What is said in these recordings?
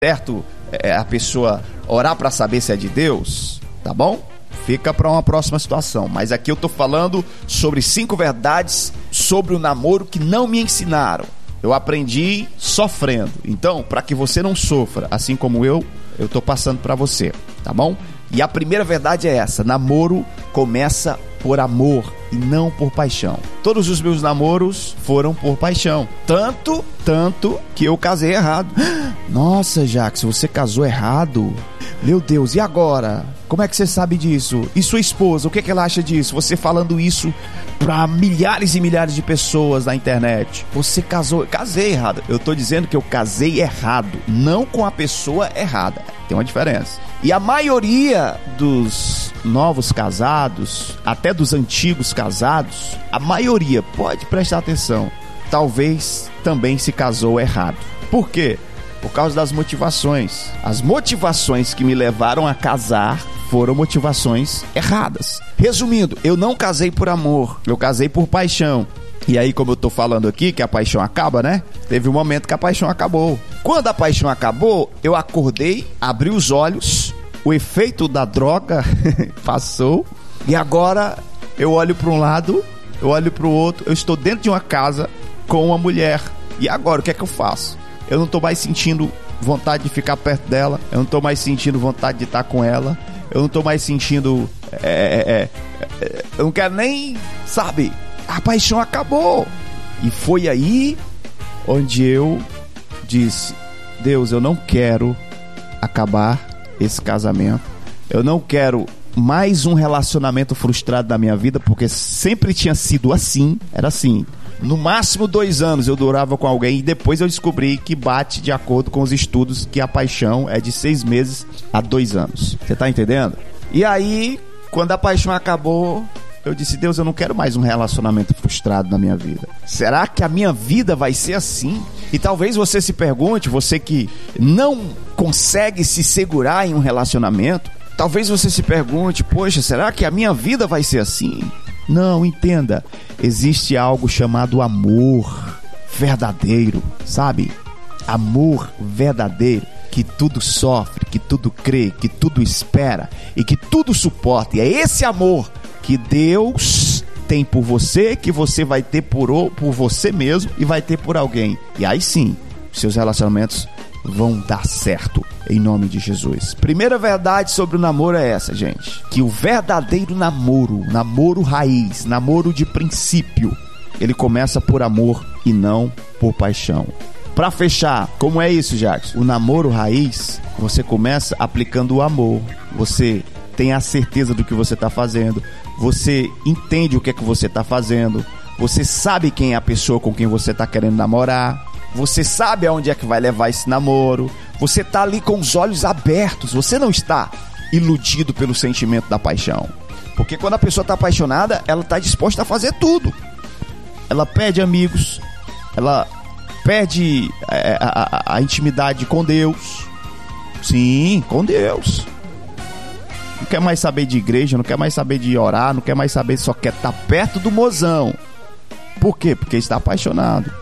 certo a pessoa orar para saber se é de Deus, tá bom? Fica para uma próxima situação. Mas aqui eu tô falando sobre 5 verdades sobre o namoro que não me ensinaram. Eu aprendi sofrendo. Então, para que você não sofra, assim como eu tô passando para você, tá bom? E a primeira verdade é essa: namoro começa por amor e não por paixão. Todos os meus namoros foram por paixão. Tanto que eu casei errado. Nossa, Jackson, você casou errado? Meu Deus, e agora? Como é que você sabe disso? E sua esposa, o que ela acha disso? Você falando isso para milhares e milhares de pessoas na internet. Você casei errado. Eu tô dizendo que eu casei errado, não com a pessoa errada. Tem uma diferença. E a maioria dos novos casados, até dos antigos casados, a maioria, pode prestar atenção, talvez também se casou errado. Por quê? Por causa das motivações. As motivações que me levaram a casar foram motivações erradas. Resumindo, eu não casei por amor, eu casei por paixão. E aí, como eu tô falando aqui, que a paixão acaba, né? Teve um momento que a paixão acabou. Quando a paixão acabou, eu acordei, abri os olhos, o efeito da droga passou, e agora eu olho para um lado, eu olho para o outro, eu estou dentro de uma casa com uma mulher. E agora, o que é que eu faço? Eu não tô mais sentindo vontade de ficar perto dela, eu não tô mais sentindo vontade de estar com ela, eu não tô mais sentindo... eu não quero nem, sabe... A paixão acabou. E foi aí onde eu disse: Deus, eu não quero acabar esse casamento. Eu não quero mais um relacionamento frustrado na minha vida, porque sempre tinha sido assim. Era assim. No máximo 2 anos eu durava com alguém, e depois eu descobri que bate de acordo com os estudos que a paixão é de 6 meses a 2 anos. Você tá entendendo? E aí, quando a paixão acabou, eu disse: Deus, eu não quero mais um relacionamento frustrado na minha vida. Será que a minha vida vai ser assim? E talvez você se pergunte, você que não consegue se segurar em um relacionamento, talvez você se pergunte: poxa, será que a minha vida vai ser assim? Não, entenda. Existe algo chamado amor verdadeiro, sabe? Amor verdadeiro, que tudo sofre, que tudo crê, que tudo espera e que tudo suporta. E é esse amor que Deus tem por você, que você vai ter por você mesmo e vai ter por alguém. E aí sim, seus relacionamentos vão dar certo, em nome de Jesus. Primeira verdade sobre o namoro é essa, gente: que o verdadeiro namoro raiz, namoro de princípio, ele começa por amor e não por paixão. Pra fechar, como é isso, Jackson? O namoro raiz, você começa aplicando o amor. Você tem a certeza do que você está fazendo, você entende o que é que você está fazendo, você sabe quem é a pessoa com quem você está querendo namorar, você sabe aonde é que vai levar esse namoro, você está ali com os olhos abertos, você não está iludido pelo sentimento da paixão. Porque quando a pessoa está apaixonada, ela está disposta a fazer tudo. Ela perde amigos, ela perde a intimidade com Deus. Sim, com Deus. Não quer mais saber de igreja, não quer mais saber de orar, não quer mais saber, só quer estar perto do mozão. Por quê? Porque está apaixonado.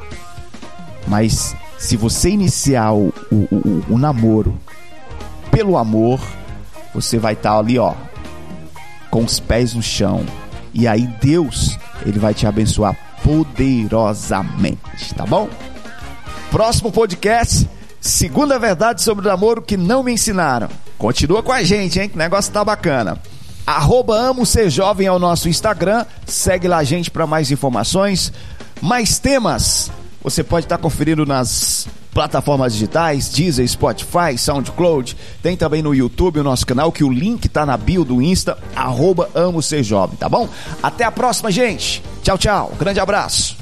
Mas se você iniciar o namoro pelo amor, você vai estar ali, ó, com os pés no chão. E aí Deus, ele vai te abençoar poderosamente, tá bom? Próximo podcast, segunda verdade sobre o namoro que não me ensinaram. Continua com a gente, hein? Que o negócio tá bacana. @AmoSerJovem é o nosso Instagram. Segue lá a gente para mais informações, mais temas. Você pode estar conferindo nas plataformas digitais, Deezer, Spotify, SoundCloud. Tem também no YouTube o nosso canal, que o link tá na bio do Insta, @AmoSerJovem, tá bom? Até a próxima, gente. Tchau, tchau. Grande abraço.